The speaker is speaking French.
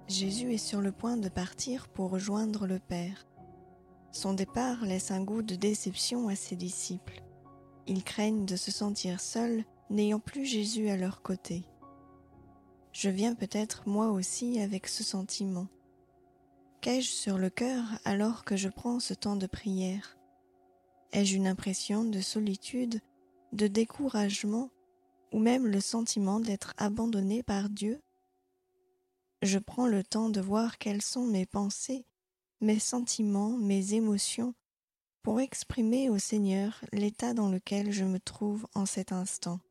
Jésus est sur le point de partir pour rejoindre le Père. Son départ laisse un goût de déception à ses disciples. Ils craignent de se sentir seuls, n'ayant plus Jésus à leur côté. Je viens peut-être moi aussi avec ce sentiment. Qu'ai-je sur le cœur alors que je prends ce temps de prière? Ai-je une impression de solitude, de découragement, ou même le sentiment d'être abandonné par Dieu? Je prends le temps de voir quelles sont mes pensées, mes sentiments, mes émotions, pour exprimer au Seigneur l'état dans lequel je me trouve en cet instant.